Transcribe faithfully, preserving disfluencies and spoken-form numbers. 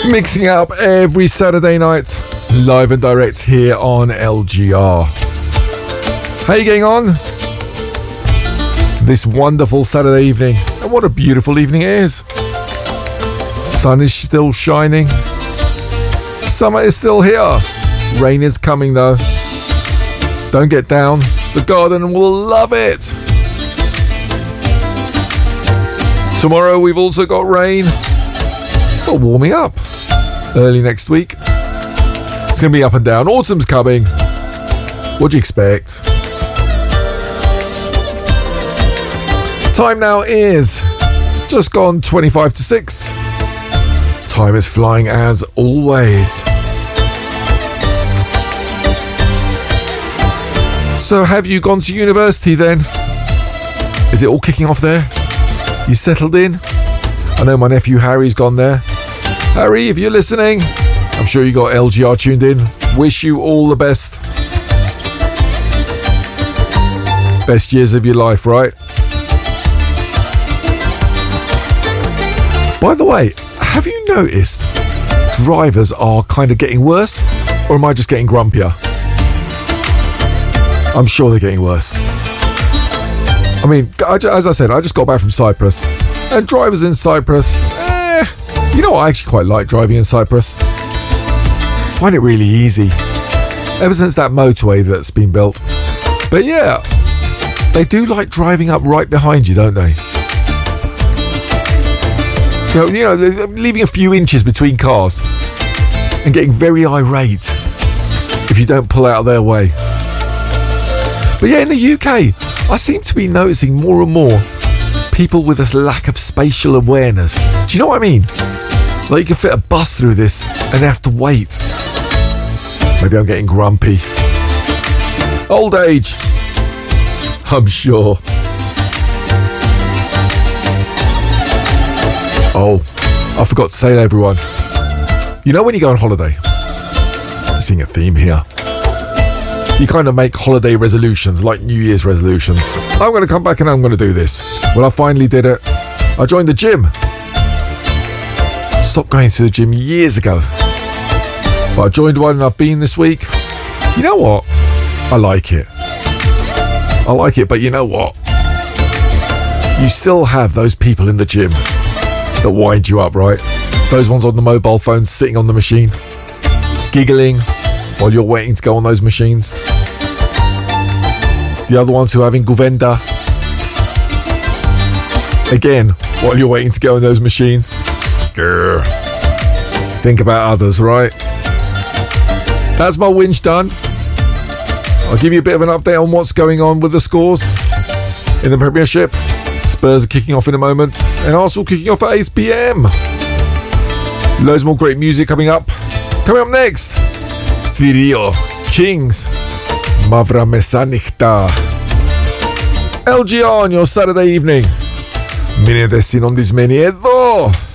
Mixing up every Saturday night, live and direct here on L G R. How are you getting on this wonderful Saturday evening? And what a beautiful evening it is. Sun is still shining. Summer is still here. Rain is coming though. Don't get down. The garden will love it. Tomorrow we've also got rain. But warming up. Early next week. It's going to be up and down. Autumn's coming. What do you expect? Time now is just gone twenty-five to six. Time is flying as always. So have you gone to university then? Is it all kicking off there? You settled in? I know my nephew Harry's gone there. Harry, if you're listening, I'm sure you got L G R tuned in. Wish you all the best. Best years of your life, right? By the way, have you noticed drivers are kind of getting worse? Or am I just getting grumpier? I'm sure they're getting worse. I mean, as I said, I just got back from Cyprus. And drivers in Cyprus, eh, you know what, I actually quite like driving in Cyprus. I find it really easy. Ever since that motorway that's been built. But yeah, they do like driving up right behind you, don't they? You know, you know, they're leaving a few inches between cars and getting very irate if you don't pull out of their way. But yeah, in the U K, I seem to be noticing more and more people with this lack of spatial awareness. Do you know what I mean? Like you can fit a bus through this and they have to wait. Maybe I'm getting grumpy. Old age. I'm sure. Oh, I forgot to say to everyone. You know when you go on holiday? I'm seeing a theme here. You kind of make holiday resolutions, like New Year's resolutions. I'm going to come back and I'm going to do this. Well, I finally did it. I joined the gym. Stopped going to the gym years ago. But I joined one and I've been this week. You know what? I like it. I like it, but you know what? You still have those people in the gym that wind you up, right? Those ones on the mobile phones sitting on the machine, giggling while you're waiting to go on those machines. The other ones who are having Govenda. Again, while you're waiting to go on those machines. Grr. Think about others, right? That's my whinge done. I'll give you a bit of an update on what's going on with the scores in the Premiership. Spurs are kicking off in a moment. And Arsenal kicking off at eight p.m. Loads more great music coming up. Coming up next, Trio Kings. Mavra Mesanichta. L G R on your Saturday evening. Mine desin on dismeni edo.